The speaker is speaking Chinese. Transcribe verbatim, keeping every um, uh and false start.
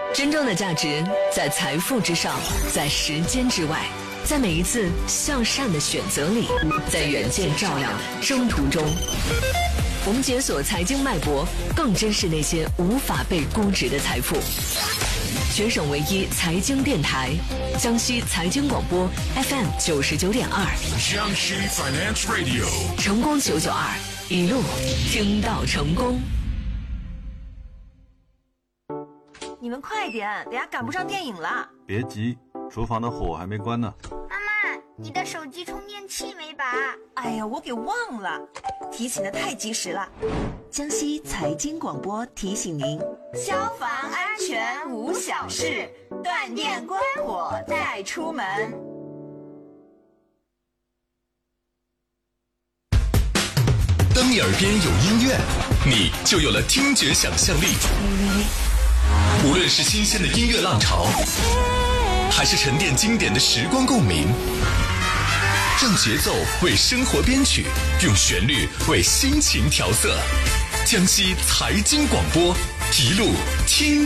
真正的价值在财富之上，在时间之外，在每一次向善的选择里，在远见照亮征途中。我们解锁财经脉搏，更珍视那些无法被估值的财富。全省唯一财经电台，江西财经广播 F M 九十九点二， 江西 Finance Radio， 成功九九二，一路听到成功。 你们快点，等下赶不上电影了。 别急，厨房的火还没关呢。 妈妈，你的手机充电器没拔？ 哎呀，我给忘了，提醒的太及时了。 江西财经广播提醒您： 消防安全无小事，断电关火带出门。 当你耳边有音乐，你就有了听觉想象力。无论是新鲜的音乐浪潮，还是沉淀经典的时光共鸣，让节奏为生活编曲，用旋律为心情调色。江西财经广播，一路听